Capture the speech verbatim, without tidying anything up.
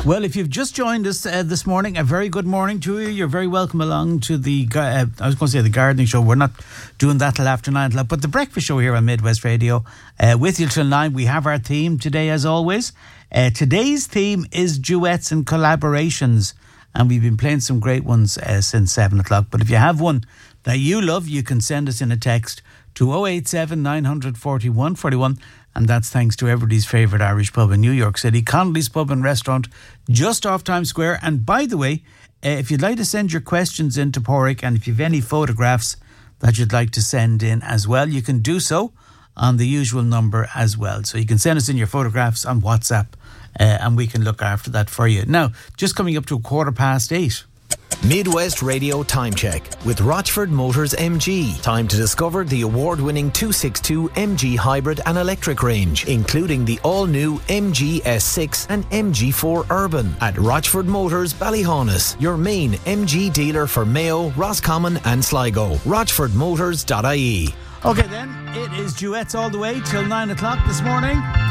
Well, if you've just joined us uh, this morning, a very good morning to you. You're very welcome along to the, uh, I was going to say the gardening show. We're not doing that till after nine o'clock, but the breakfast show here on Midwest Radio. Uh, with you till nine. We have our theme today, as always. Uh, today's theme is duets and collaborations, and we've been playing some great ones uh, since seven o'clock. But if you have one that you love, you can send us in a text to oh eight seven, nine four one, four one. And that's thanks to everybody's favourite Irish pub in New York City, Connolly's Pub and Restaurant, just off Times Square. And by the way, uh, if you'd like to send your questions in to Porrick, and if you've any photographs that you'd like to send in as well, you can do so on the usual number as well. So you can send us in your photographs on WhatsApp, uh, and we can look after that for you. Now, just coming up to a quarter past eight. Midwest Radio Time Check with Rochford Motors M G. Time to discover the award-winning two sixty-two M G hybrid and electric range, including the all-new M G S six and M G four Urban at Rochford Motors Ballyhaunis, your main M G dealer for Mayo, Roscommon and Sligo. rochford motors dot I E. Okay then, it is duets all the way till nine o'clock this morning.